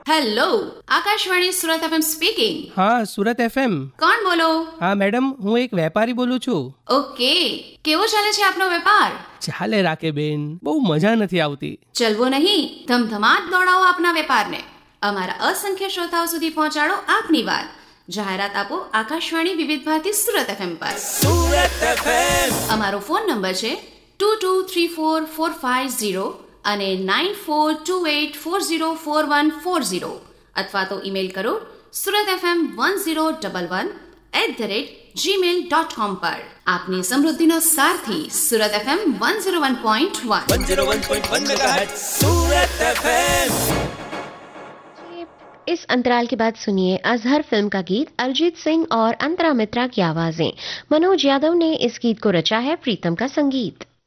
Hello, Akashvani Surat FM speaking. હા, Surat FM. કોણ બોલો? હા મેડમ, હું એક વેપારી બોલું છું. ઓકે, કેવો ચાલે છે આપનો વેપાર? ચાલે રાખે બેન, બહુ મજા નથી આવતી. ચલવો નહીં, ધમધમાટ દોડાવો આપના વેપારને. અમારા અસંખ્ય શ્રોતાઓ સુધી પહોંચાડો આપની વાત. જાહેરાત આપો આકાશવાણી વિવિધ ભારતી સુરત એફએમ પર. સુરત એફએમ. અમારો ફોન નંબર છે 22344540 અને 9428404140 અથવા તો ઈમેલ કરો suratfm1011@gmail.com પર. આપની સમૃદ્ધિનો સારથી સુરત એફએમ 101.1 मेगाहर्ट्ज़ सूरत एफएम. इस अंतराल के बाद सुनिए अजहर फिल्म का गीत अरिजीत सिंह और अंतरा मित्रा की आवाजें. मनोज यादव ने इस गीत को रचा है, प्रीतम का संगीत.